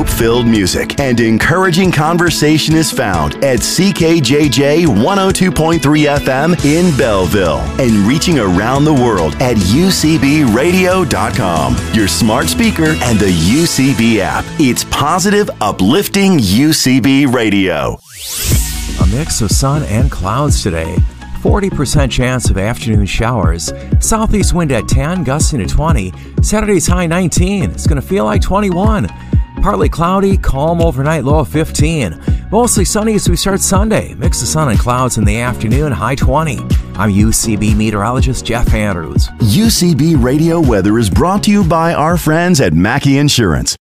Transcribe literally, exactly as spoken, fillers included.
hope-filled music and encouraging conversation is found at C K J J one oh two point three F M in Belleville and reaching around the world at U C B radio dot com, your smart speaker, and the U C B app. It's positive, uplifting U C B radio. A mix of sun and clouds today. forty percent chance of afternoon showers. Southeast wind at ten, gusting to twenty. Saturday's high nineteen. It's going to feel like twenty-one. Partly cloudy, calm overnight, low of fifteen. Mostly sunny as we start Sunday. Mix of sun and clouds in the afternoon, high twenty. I'm U C B meteorologist Jeff Andrews. U C B Radio Weather is brought to you by our friends at Mackey Insurance.